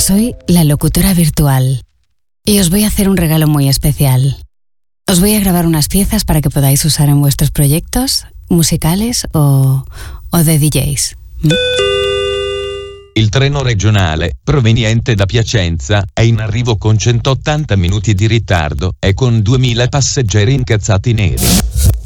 soy la locutora virtual y os voy a hacer un regalo muy especial. Os voy a grabar unas piezas para que podáis usar en vuestros proyectos musicales o de DJs. Il treno regionale, proveniente da Piacenza, è in arrivo con 180 minuti di ritardo e con 2000 passeggeri incazzati neri.